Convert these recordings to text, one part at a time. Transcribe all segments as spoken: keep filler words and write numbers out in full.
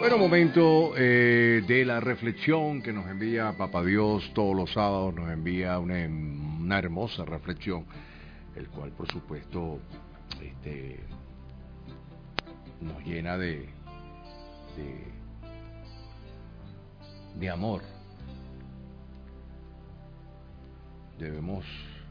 Bueno, momento eh, de la reflexión que nos envía Papá Dios todos los sábados, nos envía una, una hermosa reflexión, el cual por supuesto este, nos llena de, de, de amor. Debemos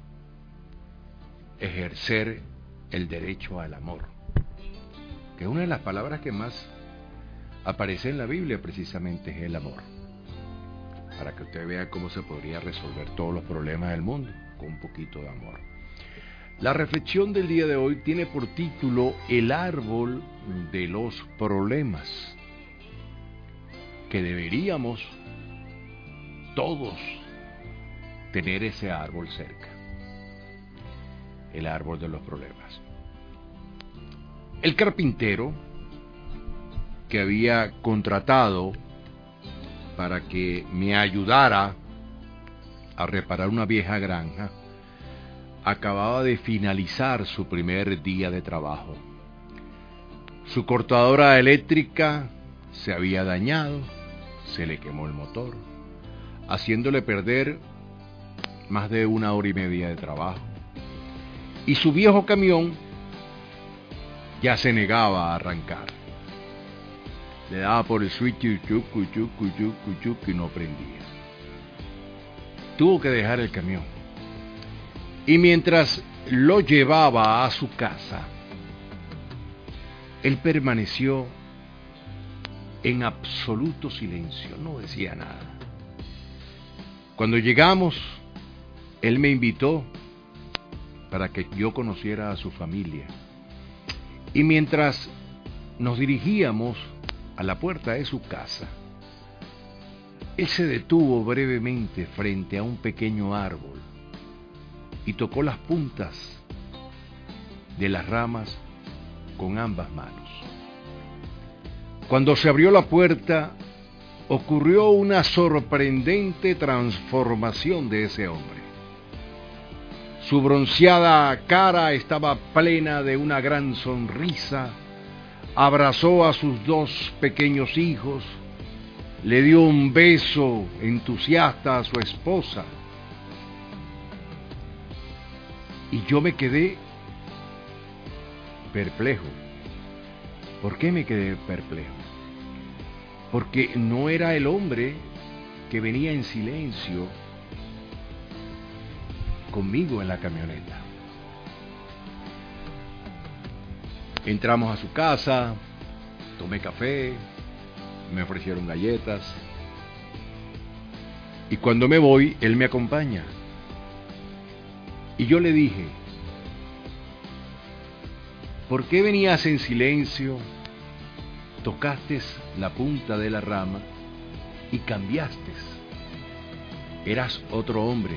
ejercer el derecho al amor, que es una de las palabras que más aparece en la Biblia, precisamente es el amor, para que usted vea cómo se podría resolver todos los problemas del mundo con un poquito de amor. La reflexión del día de hoy tiene por título El árbol de los problemas, que deberíamos todos tener ese árbol cerca, el árbol de los problemas. El carpintero que había contratado para que me ayudara a reparar una vieja granja, acababa de finalizar su primer día de trabajo. Su cortadora eléctrica se había dañado, se le quemó el motor, haciéndole perder más de una hora y media de trabajo. Y su viejo camión ya se negaba a arrancar. Le daba por el switch y chucu, chucu, chucu, chucu, y no prendía. Tuvo que dejar el camión. Y mientras lo llevaba a su casa, él permaneció en absoluto silencio, no decía nada. Cuando llegamos, él me invitó para que yo conociera a su familia. Y mientras nos dirigíamos a la puerta de su casa, él se detuvo brevemente frente a un pequeño árbol y tocó las puntas de las ramas con ambas manos. Cuando se abrió la puerta, ocurrió una sorprendente transformación de ese hombre. Su bronceada cara estaba plena de una gran sonrisa. Abrazó a sus dos pequeños hijos, le dio un beso entusiasta a su esposa. Y yo me quedé perplejo. ¿Por qué me quedé perplejo? Porque no era el hombre que venía en silencio conmigo en la camioneta. Entramos a su casa, tomé café, me ofrecieron galletas, y cuando me voy, él me acompaña. Y yo le dije, ¿por qué venías en silencio, tocaste la punta de la rama y cambiaste? Eras otro hombre.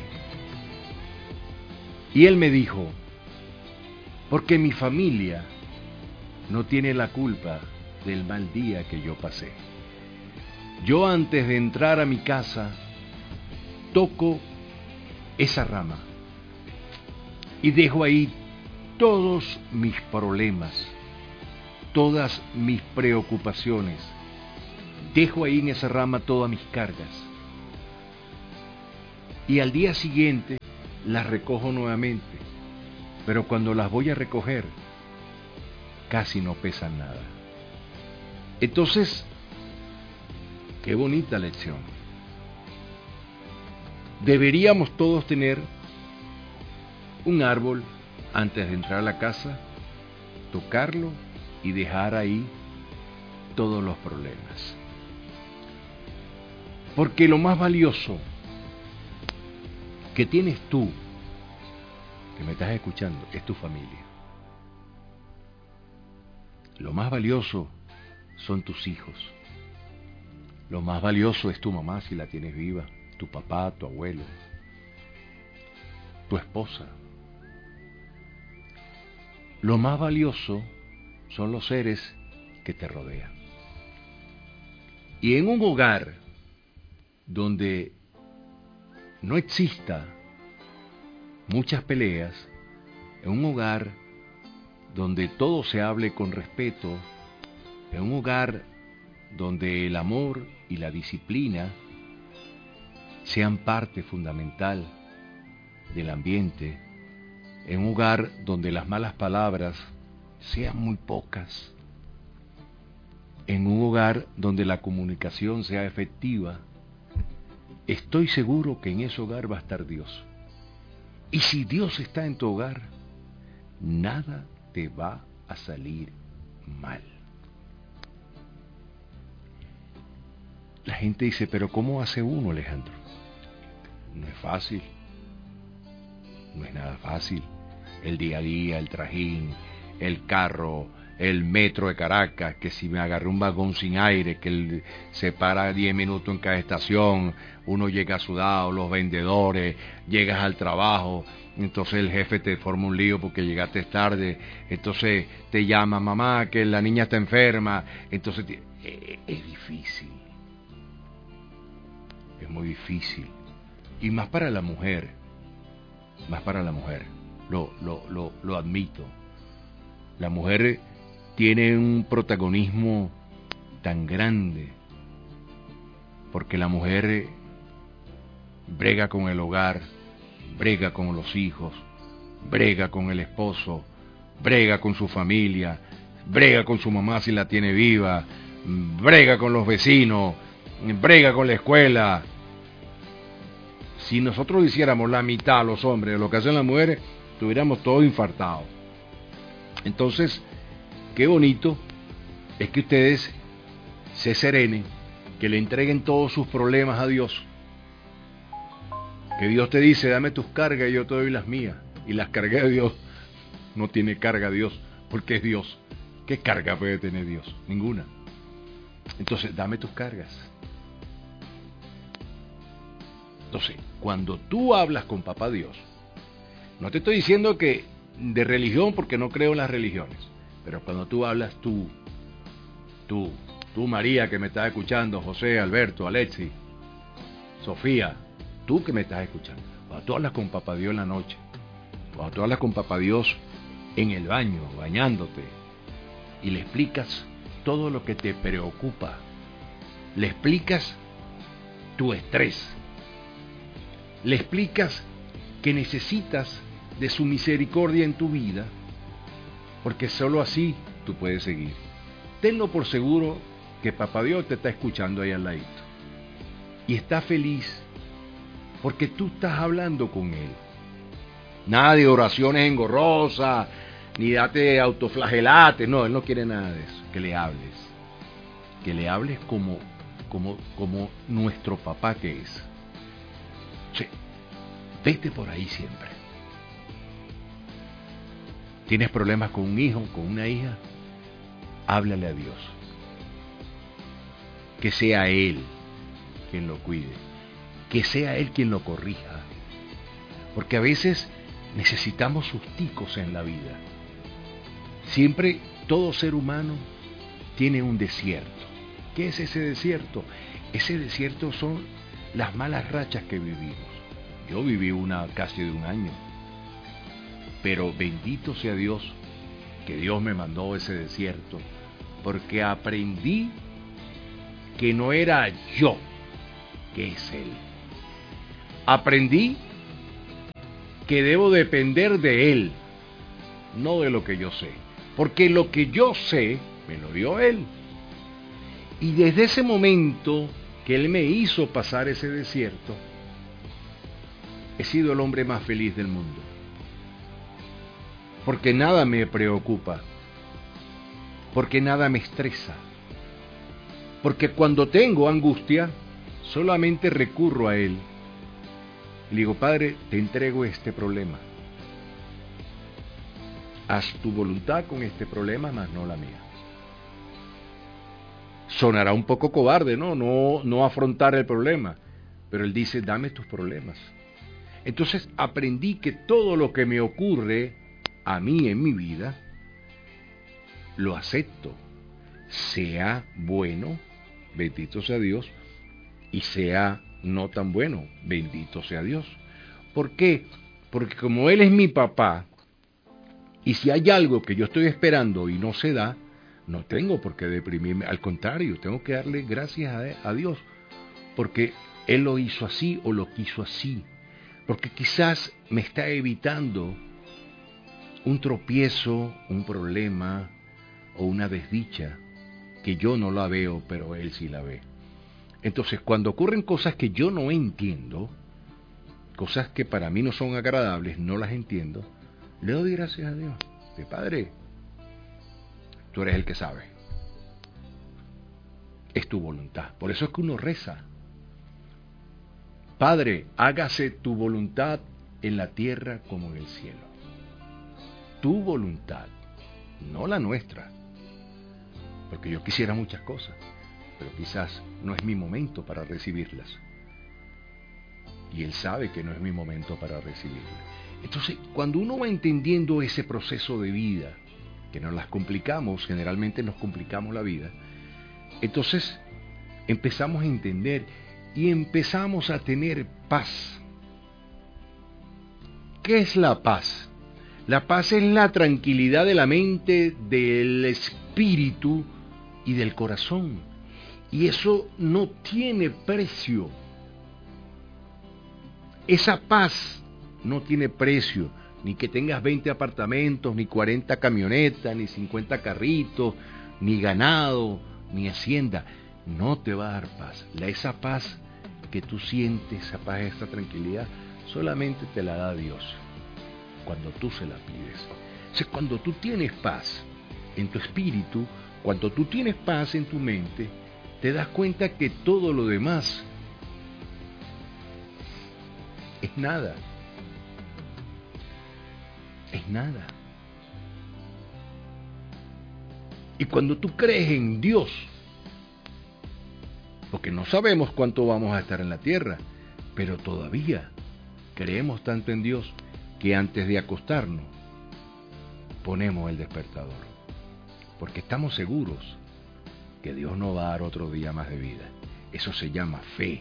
Y él me dijo, porque mi familia no tiene la culpa del mal día que yo pasé. Yo antes de entrar a mi casa, toco esa rama y dejo ahí todos mis problemas, todas mis preocupaciones. Dejo ahí en esa rama todas mis cargas. Y al día siguiente las recojo nuevamente, pero cuando las voy a recoger, casi no pesan nada. Entonces, qué bonita lección. Deberíamos todos tener un árbol antes de entrar a la casa, tocarlo y dejar ahí todos los problemas. Porque lo más valioso que tienes tú, que me estás escuchando, es tu familia. Lo más valioso son tus hijos. Lo más valioso es tu mamá si la tienes viva, tu papá, tu abuelo, tu esposa. Lo más valioso son los seres que te rodean. Y en un hogar donde no exista muchas peleas, en un hogar donde todo se hable con respeto, en un hogar donde el amor y la disciplina sean parte fundamental del ambiente, en un hogar donde las malas palabras sean muy pocas, en un hogar donde la comunicación sea efectiva, estoy seguro que en ese hogar va a estar Dios. Y si Dios está en tu hogar, nada te va a salir mal. La gente dice, pero ¿cómo hace uno, Alejandro? No es fácil. No es nada fácil. El día a día, el trajín, el carro, el metro de Caracas, que si me agarré un vagón sin aire, que el, se para diez minutos en cada estación, uno llega sudado, los vendedores, llegas al trabajo, entonces el jefe te forma un lío porque llegaste tarde, entonces te llama mamá que la niña está enferma, entonces te, es, es difícil, es muy difícil, y más para la mujer, más para la mujer, lo, lo, lo, lo admito, la mujer tiene un protagonismo tan grande, porque la mujer brega con el hogar, brega con los hijos, brega con el esposo, brega con su familia, brega con su mamá si la tiene viva, brega con los vecinos, brega con la escuela. Si nosotros hiciéramos la mitad, los hombres, de lo que hacen las mujeres, estuviéramos todos infartados. Entonces, qué bonito es que ustedes se serenen, que le entreguen todos sus problemas a Dios. Que Dios te dice, dame tus cargas y yo te doy las mías. Y las cargas de Dios, no tiene carga Dios, porque es Dios. ¿Qué carga puede tener Dios? Ninguna. Entonces, dame tus cargas. Entonces, cuando tú hablas con Papá Dios, no te estoy diciendo que de religión, porque no creo en las religiones, pero cuando tú hablas tú, tú, tú María que me estás escuchando, José, Alberto, Alexi, Sofía, tú que me estás escuchando, cuando tú hablas con Papá Dios en la noche, cuando tú hablas con Papá Dios en el baño, bañándote, y le explicas todo lo que te preocupa, le explicas tu estrés, le explicas que necesitas de su misericordia en tu vida, porque solo así tú puedes seguir. Tenlo por seguro que Papá Dios te está escuchando ahí al ladito. Y está feliz porque tú estás hablando con Él. Nada de oraciones engorrosas, ni date autoflagelate. No, Él no quiere nada de eso. Que le hables. Que le hables como, como, como nuestro papá que es. Sí, vete por ahí siempre. ¿Tienes problemas con un hijo, con una hija? Háblale a Dios. Que sea Él quien lo cuide. Que sea Él quien lo corrija. Porque a veces necesitamos susticos en la vida. Siempre todo ser humano tiene un desierto. ¿Qué es ese desierto? Ese desierto son las malas rachas que vivimos. Yo viví una casi de un año. Pero bendito sea Dios, que Dios me mandó ese desierto, porque aprendí que no era yo, que es Él. Aprendí que debo depender de Él, no de lo que yo sé, porque lo que yo sé me lo dio Él. Y desde ese momento que Él me hizo pasar ese desierto, he sido el hombre más feliz del mundo. Porque nada me preocupa, porque nada me estresa, porque cuando tengo angustia, solamente recurro a Él. Y le digo, Padre, te entrego este problema. Haz tu voluntad con este problema, mas no la mía. Sonará un poco cobarde, ¿no? No, no afrontar el problema, pero Él dice, dame tus problemas. Entonces aprendí que todo lo que me ocurre a mí en mi vida, lo acepto, sea bueno, bendito sea Dios, y sea no tan bueno, bendito sea Dios. ¿Por qué? Porque como Él es mi papá, y si hay algo que yo estoy esperando y no se da, No tengo por qué deprimirme, al contrario, tengo que darle gracias a, a Dios, porque Él lo hizo así o lo quiso así, porque quizás me está evitando un tropiezo, un problema o una desdicha que yo no la veo, pero Él sí la ve. Entonces, cuando ocurren cosas que yo no entiendo, cosas que para mí no son agradables, no las entiendo, le doy gracias a Dios. De Padre, tú eres el que sabe. Es tu voluntad. Por eso es que uno reza. Padre, hágase tu voluntad en la tierra como en el cielo. Tu voluntad, no la nuestra. Porque yo quisiera muchas cosas, pero quizás no es mi momento para recibirlas. Y Él sabe que no es mi momento para recibirlas. Entonces, cuando uno va entendiendo ese proceso de vida, que nos las complicamos, generalmente nos complicamos la vida, entonces empezamos a entender y empezamos a tener paz. ¿Qué es la paz? La paz es la tranquilidad de la mente, del espíritu y del corazón. Y eso no tiene precio. Esa paz no tiene precio. Ni que tengas veinte apartamentos, ni cuarenta camionetas, ni cincuenta carritos, ni ganado, ni hacienda. No te va a dar paz. Esa paz que tú sientes, esa paz, esa tranquilidad, solamente te la da Dios cuando tú se la pides. O sea, cuando tú tienes paz en tu espíritu, cuando tú tienes paz en tu mente, te das cuenta que todo lo demás es nada. Es nada. Y cuando tú crees en Dios, porque no sabemos cuánto vamos a estar en la tierra, pero todavía creemos tanto en Dios que antes de acostarnos ponemos el despertador, porque estamos seguros que Dios nos va a dar otro día más de vida. Eso se llama fe.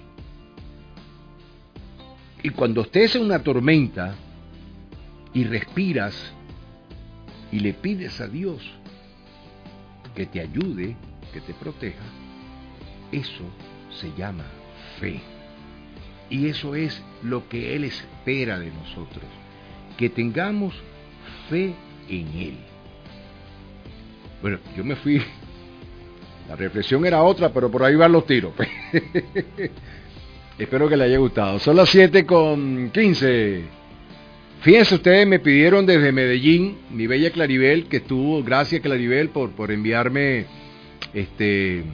Y cuando estés en una tormenta y respiras y le pides a Dios que te ayude, que te proteja, eso se llama fe. Y eso es lo que Él espera de nosotros, que tengamos fe en Él. Bueno, yo me fui, la reflexión era otra, pero por ahí van los tiros. Espero que le haya gustado. Son las siete con quince. Fíjense, ustedes me pidieron desde Medellín, mi bella Claribel, que estuvo, gracias Claribel por, por enviarme este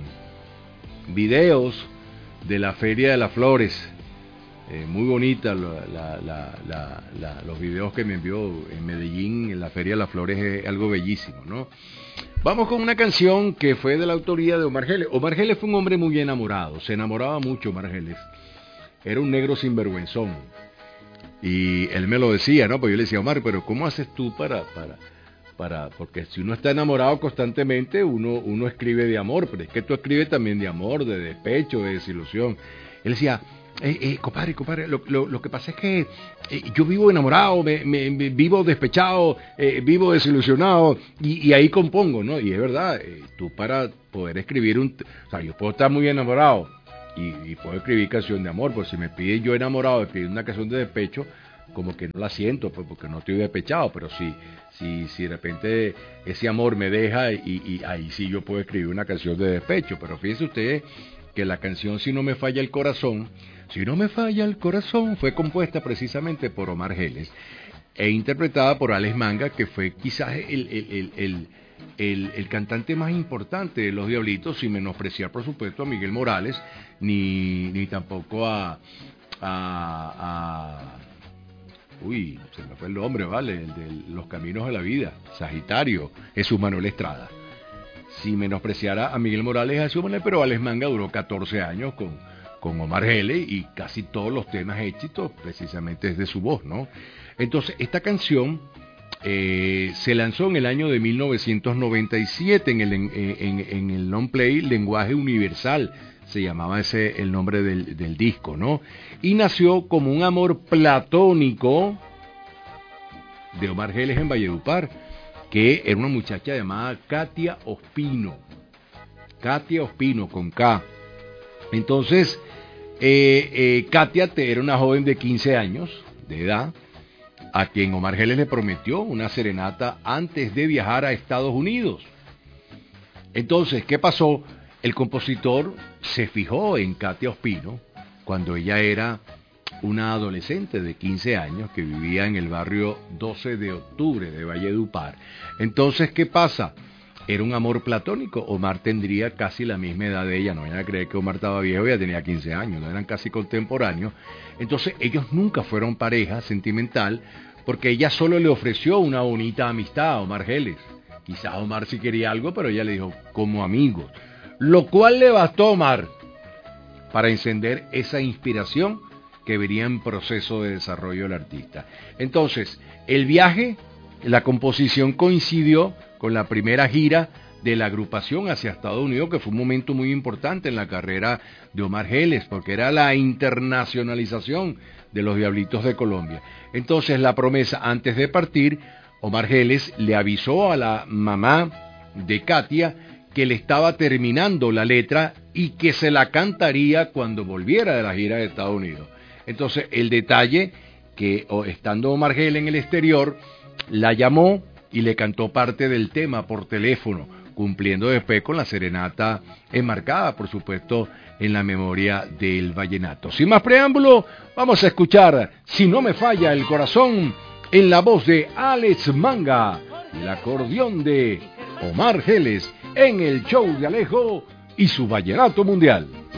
videos de la Feria de las Flores. Eh, muy bonita la, la, la, la, la, los videos que me envió en Medellín, en la Feria de las Flores, es algo bellísimo, ¿no? Vamos con una canción que fue de la autoría de Omar Geles. Omar Geles fue un hombre muy enamorado, se enamoraba mucho Omar Geles. Era un negro sinvergüenzón. Y él me lo decía, ¿no? Pues yo le decía, Omar, pero ¿cómo haces tú para, para, para, porque si uno está enamorado constantemente, uno, uno escribe de amor, pero es que tú escribes también de amor, de despecho, de desilusión. Él decía, eh, eh, compadre, compadre, lo, lo, lo que pasa es que eh, yo vivo enamorado, me, me, me vivo despechado, eh, vivo desilusionado, y, y ahí compongo, ¿no? Y es verdad, eh, tú para poder escribir un, o sea, yo puedo estar muy enamorado, Y, y puedo escribir canción de amor, pues si me pide yo enamorado escribir una canción de despecho, como que no la siento, pues porque no estoy despechado, pero si, si, si de repente ese amor me deja, y, y ahí sí yo puedo escribir una canción de despecho. Pero fíjense ustedes que la canción Si no me falla el corazón, Si no me falla el corazón, fue compuesta precisamente por Omar Geles e interpretada por Alex Manga, que fue quizás el, el, el, el El, el cantante más importante de Los Diablitos, sin menospreciar por supuesto a Miguel Morales, ni, ni tampoco a, a, a uy, se me fue el nombre, vale, el de Los Caminos de la Vida, Sagitario, Jesús Manuel Estrada. Sin menospreciar a Miguel Morales y a Jesús Manuel, pero Alex Manga duró catorce años con, con Omar Geles, y casi todos los temas éxitos precisamente es de su voz, ¿no? Entonces, esta canción Eh, se lanzó en el año de mil novecientos noventa y siete en el, en, en, en el long play Lenguaje Universal, se llamaba ese el nombre del, del disco, ¿no? Y nació como un amor platónico de Omar Geles en Valledupar, que era una muchacha llamada Katia Ospino. Katia Ospino, con K. Entonces, eh, eh, Katia era una joven de quince años de edad, a quien Omar Geles le prometió una serenata antes de viajar a Estados Unidos. Entonces, ¿qué pasó? El compositor se fijó en Katia Ospino cuando ella era una adolescente de quince años que vivía en el barrio doce de octubre de Valledupar. Entonces, ¿qué pasa? Era un amor platónico. Omar tendría casi la misma edad de ella. No vayan a creer que Omar estaba viejo, ella tenía quince años, no eran casi contemporáneos. Entonces, ellos nunca fueron pareja sentimental porque ella solo le ofreció una bonita amistad a Omar Geles. Quizás Omar sí quería algo, pero ella le dijo como amigos. Lo cual le bastó a Omar para encender esa inspiración que vería en proceso de desarrollo del artista. Entonces, el viaje, la composición coincidió con la primera gira de la agrupación hacia Estados Unidos, que fue un momento muy importante en la carrera de Omar Geles, porque era la internacionalización de los Diablitos de Colombia. Entonces, la promesa antes de partir, Omar Geles le avisó a la mamá de Katia que le estaba terminando la letra y que se la cantaría cuando volviera de la gira de Estados Unidos. Entonces, el detalle que estando Omar Geles en el exterior, la llamó y le cantó parte del tema por teléfono, cumpliendo después con la serenata enmarcada, por supuesto, en la memoria del vallenato. Sin más preámbulo, vamos a escuchar Si no me falla el corazón, en la voz de Alex Manga, y el acordeón de Omar Geles, en el show de Alejo y su vallenato mundial.